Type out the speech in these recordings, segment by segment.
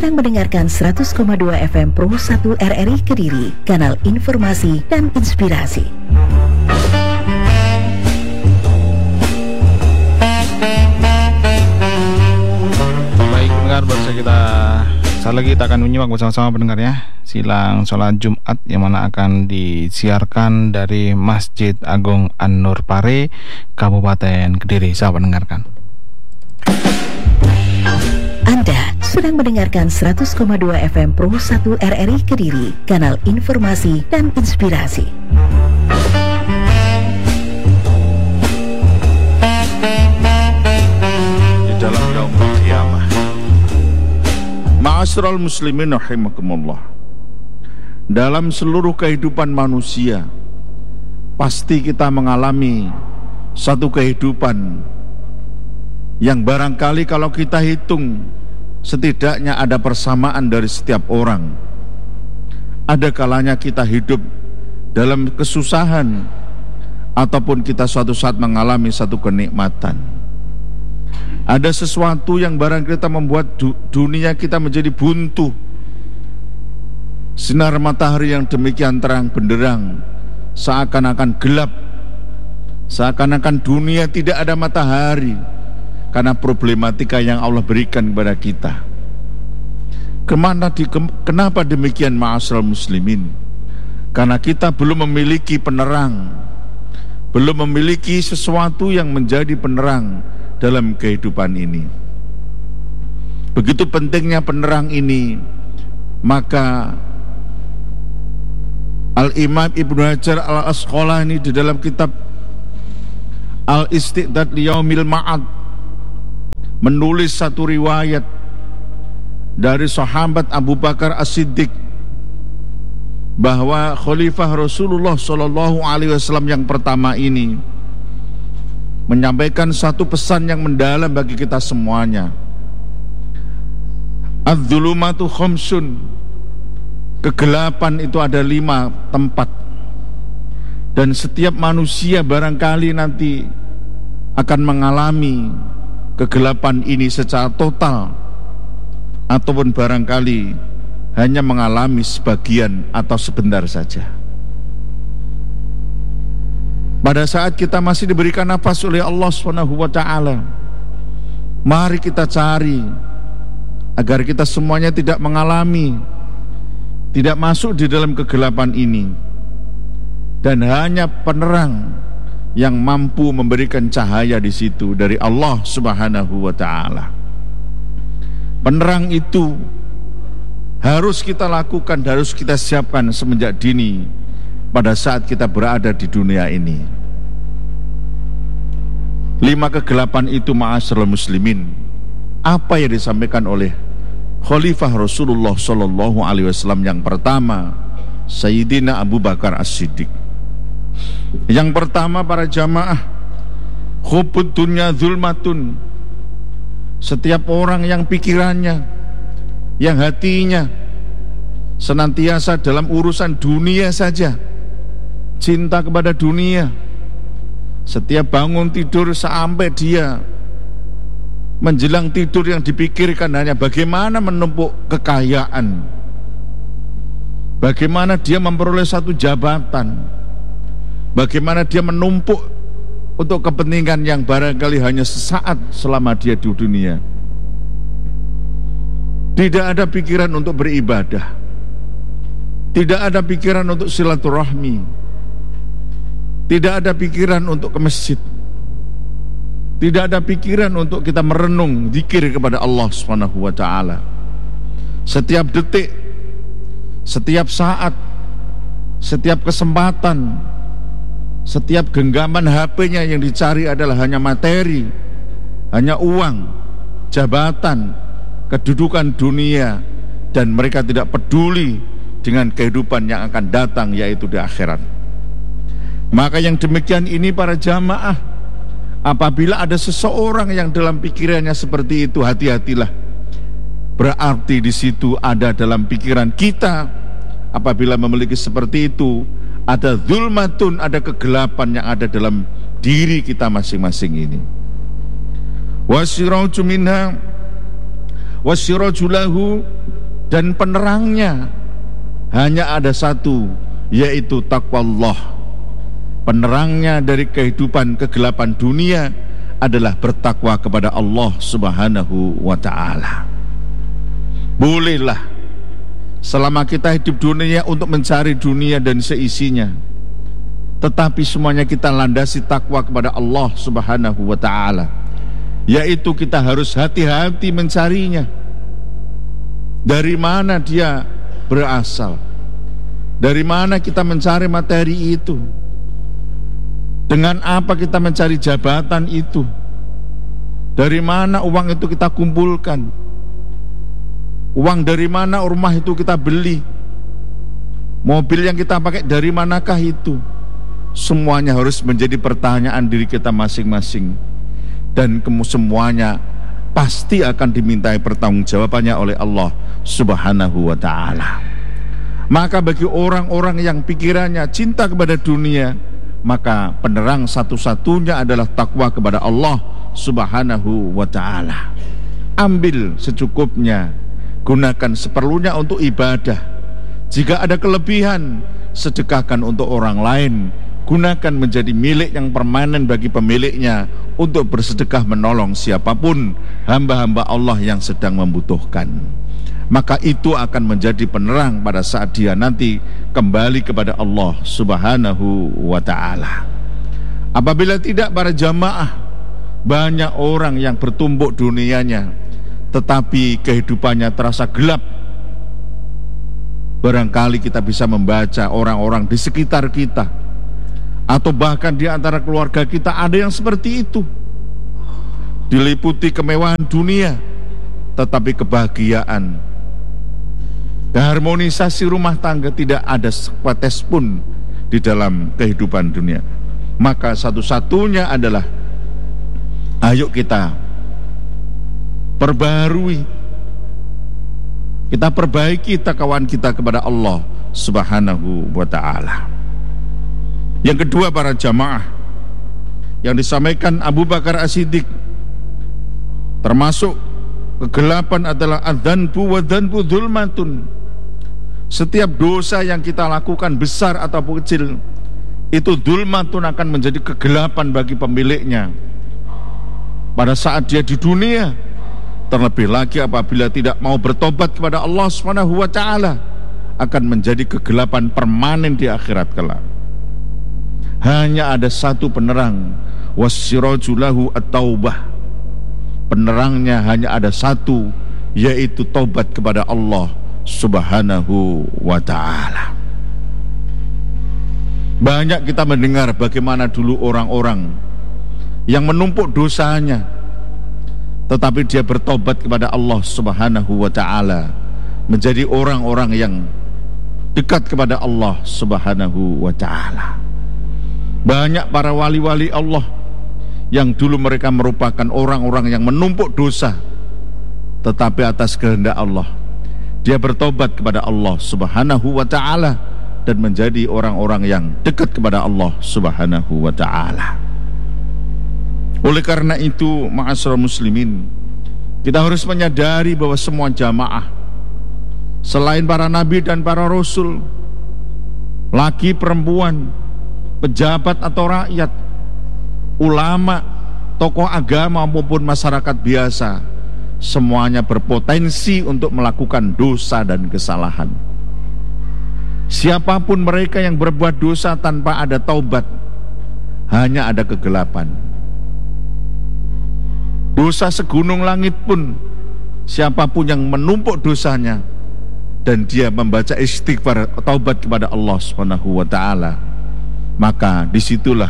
sedang mendengarkan 100,2 FM Pro 1 RRI Kediri, kanal informasi dan inspirasi. Baik pendengar, baru saja kita akan menyimak bersama-sama pendengar ya, silang sholat Jumat yang mana akan disiarkan dari Masjid Agung An-Nur Pare, Kabupaten Kediri. Saya mendengarkan. Anda sedang mendengarkan 100,2 FM Pro 1 RRI Kediri, kanal informasi dan inspirasi. Di dalam yaumul qiyamah. Ma'asyiral muslimin rahimakumullah. Dalam seluruh kehidupan manusia, pasti kita mengalami satu kehidupan yang barangkali kalau kita hitung, setidaknya ada persamaan dari setiap orang. Ada kalanya kita hidup dalam kesusahan, ataupun kita suatu saat mengalami satu kenikmatan. Ada sesuatu yang barang kita membuat dunia kita menjadi buntu. Sinar matahari yang demikian terang benderang seakan-akan gelap, seakan-akan dunia tidak ada matahari, karena problematika yang Allah berikan kepada kita. Kenapa demikian ma'asyiral muslimin? Karena kita belum memiliki penerang, belum memiliki sesuatu yang menjadi penerang dalam kehidupan ini. Begitu pentingnya penerang ini, maka Al-Imam Ibnu Hajar Al-Asqalani di dalam kitab Al-Isti'dad Liyaumil Ma'ad menulis satu riwayat dari sahabat Abu Bakar As-Siddiq bahwa Khalifah Rasulullah Shallallahu Alaihi Wasallam yang pertama ini menyampaikan satu pesan yang mendalam bagi kita semuanya. Adz-dzulumatu khamsun, kegelapan itu ada 5 tempat, dan setiap manusia barangkali nanti akan mengalami kegelapan ini secara total, ataupun barangkali hanya mengalami sebagian atau sebentar saja. Pada saat kita masih diberikan nafas oleh Allah SWT, mari kita cari agar kita semuanya tidak mengalami, tidak masuk di dalam kegelapan ini, dan hanya penerang yang mampu memberikan cahaya di situ dari Allah Subhanahu wa taala. Penerang itu harus kita lakukan, harus kita siapkan semenjak dini pada saat kita berada di dunia ini. 5 kegelapan itu ma'asyiral muslimin, apa yang disampaikan oleh Khalifah Rasulullah Shallallahu Alaihi Wasallam yang pertama, Sayyidina Abu Bakar As-Siddiq. Yang pertama para jamaah, hubbud dunya zulmatun. Setiap orang yang pikirannya, yang hatinya senantiasa dalam urusan dunia saja, cinta kepada dunia, setiap bangun tidur sampai dia menjelang tidur yang dipikirkan hanya bagaimana menumpuk kekayaan, bagaimana dia memperoleh satu jabatan, bagaimana dia menumpuk untuk kepentingan yang barangkali hanya sesaat selama dia di dunia. Tidak ada pikiran untuk beribadah, tidak ada pikiran untuk silaturahmi, tidak ada pikiran untuk ke masjid, tidak ada pikiran untuk kita merenung zikir kepada Allah Subhanahu wa taala. Setiap detik, setiap saat, setiap kesempatan, setiap genggaman HP-nya yang dicari adalah hanya materi, hanya uang, jabatan, kedudukan dunia, dan mereka tidak peduli dengan kehidupan yang akan datang, yaitu di akhirat. Maka yang demikian ini para jamaah, apabila ada seseorang yang dalam pikirannya seperti itu, hati-hatilah. Berarti di situ ada dalam pikiran kita, apabila memiliki seperti itu, ada zulmatun, ada kegelapan yang ada dalam diri kita masing-masing ini. Wasirauju minha wasyirajulahu, dan penerangnya hanya ada satu, yaitu taqwallah. Penerangnya dari kehidupan kegelapan dunia adalah bertakwa kepada Allah Subhanahu wa ta'ala. Bolehlah selama kita hidup dunia untuk mencari dunia dan seisinya, tetapi semuanya kita landasi takwa kepada Allah Subhanahu wa ta'ala, yaitu kita harus hati-hati mencarinya. Dari mana dia berasal? Dari mana kita mencari materi itu? Dengan apa kita mencari jabatan itu? Dari mana uang itu kita kumpulkan? Uang dari mana rumah itu kita beli? Mobil yang kita pakai dari manakah itu? Semuanya harus menjadi pertanyaan diri kita masing-masing. Dan semuanya pasti akan dimintai pertanggungjawabannya oleh Allah Subhanahu wa ta'ala. Maka bagi orang-orang yang pikirannya cinta kepada dunia, maka penerang satu-satunya adalah takwa kepada Allah Subhanahu wa ta'ala. Ambil secukupnya, gunakan seperlunya untuk ibadah. Jika ada kelebihan, sedekahkan untuk orang lain. Gunakan menjadi milik yang permanen bagi pemiliknya untuk bersedekah menolong siapapun hamba-hamba Allah yang sedang membutuhkan. Maka itu akan menjadi penerang pada saat dia nanti kembali kepada Allah Subhanahu wa ta'ala. Apabila tidak, para jamaah, banyak orang yang bertumbuk dunianya tetapi kehidupannya terasa gelap. Barangkali kita bisa membaca orang-orang di sekitar kita, atau bahkan di antara keluarga kita ada yang seperti itu. Diliputi kemewahan dunia, tetapi kebahagiaan, keharmonisasi rumah tangga tidak ada sepetes pun di dalam kehidupan dunia. Maka satu-satunya adalah ayo kita perbarui, kita perbaiki takawan kita kepada Allah Subhanahu wa ta'ala. Yang kedua, para jamaah, yang disampaikan Abu Bakar As-Siddiq, termasuk kegelapan adalah adzanbu wa dzanbu dzulmatun. Setiap dosa yang kita lakukan, besar ataupun kecil, itu dzulmatun, akan menjadi kegelapan bagi pemiliknya pada saat dia di dunia. Terlebih lagi apabila tidak mau bertobat kepada Allah Subhanahu wa ta'ala, akan menjadi kegelapan permanen di akhirat kelak. Hanya ada satu penerang, wassirajulahu at-taubah. Penerangnya hanya ada satu, yaitu taubat kepada Allah Subhanahu wa ta'ala. Banyak kita mendengar bagaimana dulu orang-orang yang menumpuk dosanya, tetapi dia bertobat kepada Allah Subhanahu wa ta'ala, menjadi orang-orang yang dekat kepada Allah Subhanahu wa ta'ala. Banyak para wali-wali Allah yang dulu mereka merupakan orang-orang yang menumpuk dosa, tetapi atas kehendak Allah dia bertobat kepada Allah Subhanahu wa ta'ala dan menjadi orang-orang yang dekat kepada Allah Subhanahu wa ta'ala. Oleh karena itu, ma'asyiral muslimin, kita harus menyadari bahwa semua jamaah, selain para nabi dan para rasul, laki perempuan, pejabat atau rakyat, ulama, tokoh agama maupun masyarakat biasa, semuanya berpotensi untuk melakukan dosa dan kesalahan. Siapapun mereka yang berbuat dosa tanpa ada taubat, hanya ada kegelapan. Dosa segunung langit pun, siapapun yang menumpuk dosanya dan dia membaca istighfar, taubat kepada Allah Subhanahu wa ta'ala, maka disitulah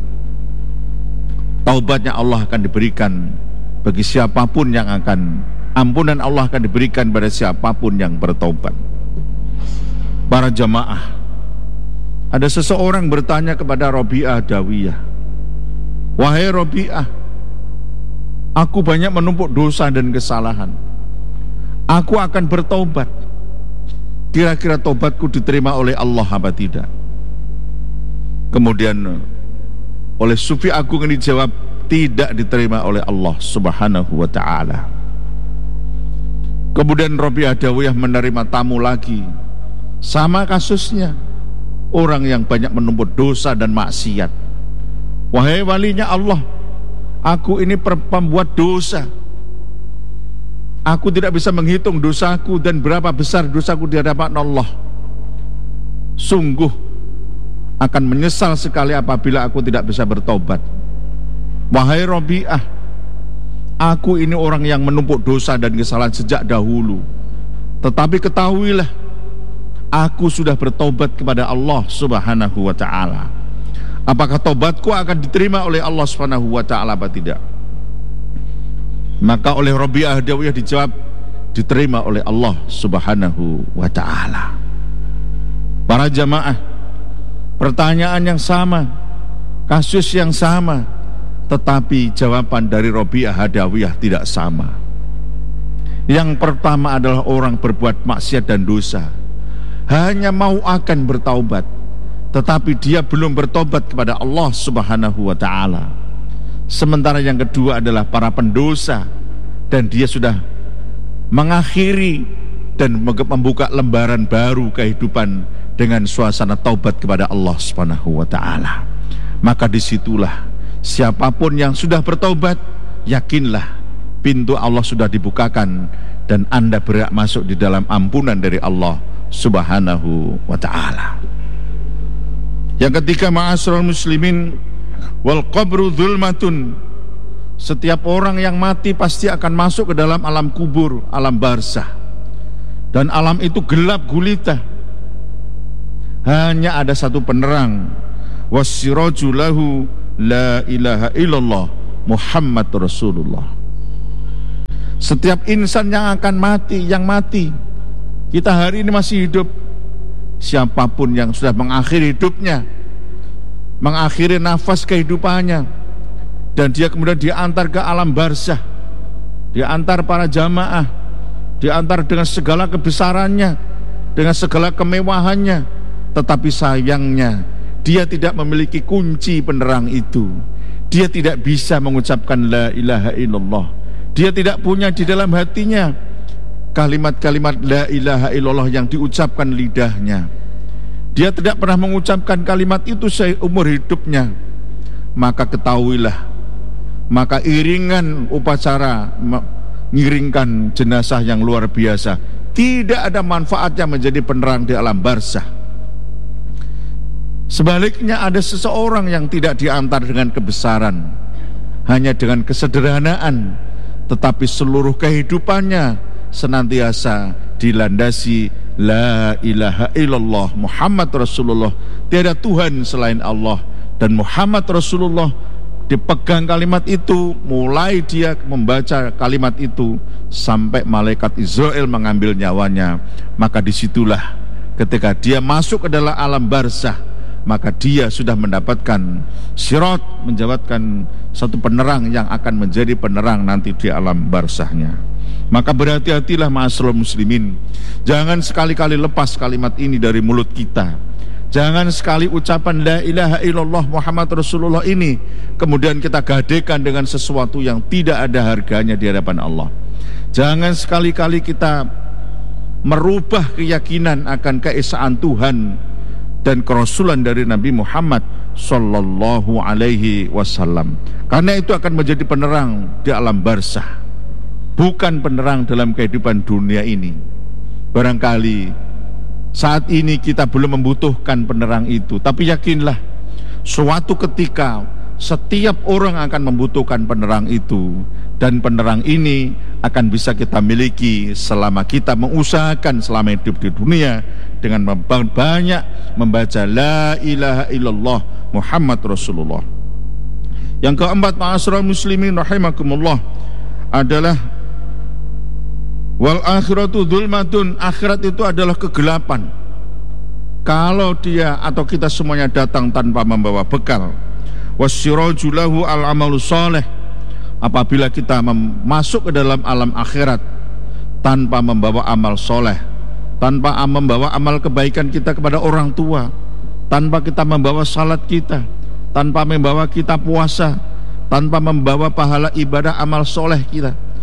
taubatnya Allah akan diberikan bagi siapapun yang akan, ampunan Allah akan diberikan pada siapapun yang bertaubat. Para jamaah, ada seseorang bertanya kepada Rabi'ah Dawiyah, wahai Rabi'ah, aku banyak menumpuk dosa dan kesalahan, aku akan bertaubat, kira-kira taubatku diterima oleh Allah apa tidak? Kemudian oleh Sufi Agung ini dijawab, tidak diterima oleh Allah Subhanahu wa ta'ala. Kemudian Rabi'ah Adawiyah menerima tamu lagi. Sama kasusnya, orang yang banyak menumpuk dosa dan maksiat. Wahai walinya Allah, aku ini pembuat dosa. Aku tidak bisa menghitung dosaku dan berapa besar dosaku di hadapan Allah. Sungguh akan menyesal sekali apabila aku tidak bisa bertobat. Wahai Rabi'ah, aku ini orang yang menumpuk dosa dan kesalahan sejak dahulu. Tetapi ketahuilah, aku sudah bertobat kepada Allah Subhanahu wa ta'ala. Apakah tobatku akan diterima oleh Allah Subhanahu wa ta'ala atau tidak? Maka oleh Rabi'ah Adawiyah dijawab, diterima oleh Allah Subhanahu wa ta'ala. Para jamaah, pertanyaan yang sama, kasus yang sama, tetapi jawaban dari Rabi'ah Adawiyah tidak sama. Yang pertama adalah orang berbuat maksiat dan dosa, hanya mau akan bertaubat, tetapi dia belum bertobat kepada Allah Subhanahu wa ta'ala. Sementara yang kedua adalah para pendosa, dan dia sudah mengakhiri dan membuka lembaran baru kehidupan dengan suasana taubat kepada Allah Subhanahu wa ta'ala. Maka disitulah siapapun yang sudah bertobat, yakinlah pintu Allah sudah dibukakan dan Anda berhak masuk di dalam ampunan dari Allah Subhanahu wa ta'ala. Yang ketiga, ma'asyiral muslimin, wal qabru dzulmatun. Setiap orang yang mati pasti akan masuk ke dalam alam kubur, alam barzah. Dan alam itu gelap gulita. Hanya ada satu penerang, wassiraju lahu la ilaha illallah Muhammad Rasulullah. Setiap insan yang akan mati, kita hari ini masih hidup. Siapapun yang sudah mengakhiri hidupnya, mengakhiri nafas kehidupannya, dan dia kemudian diantar ke alam barzah, diantar para jamaah, diantar dengan segala kebesarannya, dengan segala kemewahannya. Tetapi sayangnya dia tidak memiliki kunci penerang itu. Dia tidak bisa mengucapkan la ilaha illallah. Dia tidak punya di dalam hatinya kalimat-kalimat la ilaha illallah yang diucapkan lidahnya. Dia tidak pernah mengucapkan kalimat itu seumur hidupnya. Maka ketahuilah, maka iringan upacara mengiringkan jenazah yang luar biasa tidak ada manfaatnya menjadi penerang di alam barzah. Sebaliknya ada seseorang yang tidak diantar dengan kebesaran, hanya dengan kesederhanaan, tetapi seluruh kehidupannya senantiasa dilandasi la ilaha illallah Muhammad Rasulullah. Tiada Tuhan selain Allah, dan Muhammad Rasulullah dipegang kalimat itu, mulai dia membaca kalimat itu sampai malaikat Israel mengambil nyawanya. Maka disitulah ketika dia masuk ke dalam alam barzah, maka dia sudah mendapatkan sirat, mendapatkan satu penerang yang akan menjadi penerang nanti di alam barzahnya. Maka berhati-hatilah ma'asyiral muslimin. Jangan sekali-kali lepas kalimat ini dari mulut kita. Jangan sekali ucapan la ilaha illallah Muhammad Rasulullah ini kemudian kita gadekan dengan sesuatu yang tidak ada harganya di hadapan Allah. Jangan sekali-kali kita merubah keyakinan akan keesaan Tuhan dan kerasulan dari Nabi Muhammad sallallahu alaihi wasallam. Karena itu akan menjadi penerang di alam barzah, bukan penerang dalam kehidupan dunia ini. Barangkali saat ini kita belum membutuhkan penerang itu, tapi yakinlah suatu ketika setiap orang akan membutuhkan penerang itu, dan penerang ini akan bisa kita miliki selama kita mengusahakan selama hidup di dunia dengan banyak membaca la ilaha illallah Muhammad Rasulullah. Yang keempat, ma'asyiral muslimin rahimakumullah, adalah wal akhiratu dzulmatun. Akhirat itu adalah kegelapan. Kalau dia atau kita semuanya datang tanpa membawa bekal. Wassiraju lahu al amalu saleh. Apabila kita masuk ke dalam alam akhirat tanpa membawa amal soleh, tanpa membawa amal kebaikan kita kepada orang tua, tanpa kita membawa salat kita, tanpa membawa kita puasa, tanpa membawa pahala ibadah amal soleh kita,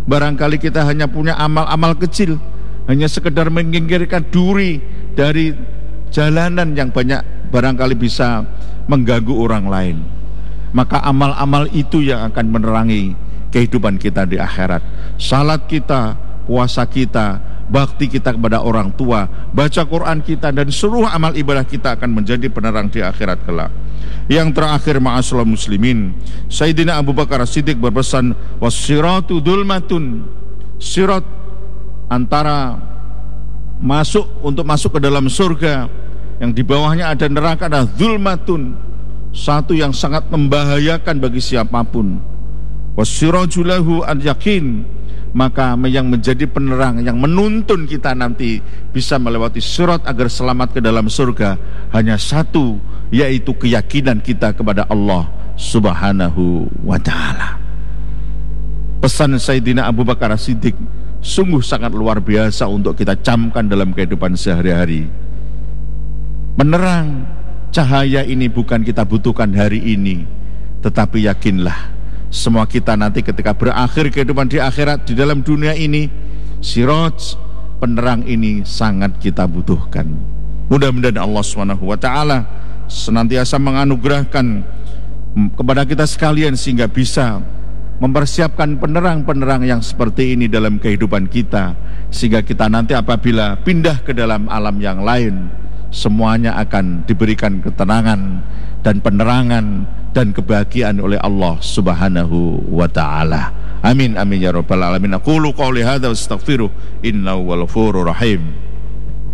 Barangkali kita hanya punya amal-amal kecil, hanya sekedar menyingkirkan duri dari jalanan yang banyak barangkali bisa mengganggu orang lain. Maka amal-amal itu yang akan menerangi kehidupan kita di akhirat. Salat kita, puasa kita, bakti kita kepada orang tua, baca Quran kita, dan seluruh amal ibadah kita akan menjadi penerang di akhirat kelak. Yang terakhir, ma'asyiral muslimin, Sayyidina Abu Bakar As-Siddiq berpesan, was-siratu dzulmatun. Sirat antara untuk masuk ke dalam surga, yang di bawahnya ada neraka, ada dzulmatun, satu yang sangat membahayakan bagi siapapun. Was-siraju lahu al-yaqin, maka yang menjadi penerang, yang menuntun kita nanti bisa melewati sirat agar selamat ke dalam surga, hanya satu, yaitu keyakinan kita kepada Allah Subhanahu wa ta'ala. Pesan Sayyidina Abu Bakar As-Siddiq sungguh sangat luar biasa untuk kita camkan dalam kehidupan sehari-hari. Penerang, cahaya ini bukan kita butuhkan hari ini, tetapi yakinlah, semua kita nanti ketika berakhir kehidupan di akhirat, di dalam dunia ini, siraj, penerang ini sangat kita butuhkan. Mudah-mudahan Allah SWT senantiasa menganugerahkan kepada kita sekalian sehingga bisa mempersiapkan penerang-penerang yang seperti ini dalam kehidupan kita, sehingga kita nanti apabila pindah ke dalam alam yang lain, semuanya akan diberikan ketenangan dan penerangan dan kebahagiaan oleh Allah Subhanahu wa ta'ala. Amin amin ya rabbal alamin. Aqulu qouli hadza wa astaghfiruh innahu wal ghafurur rahim.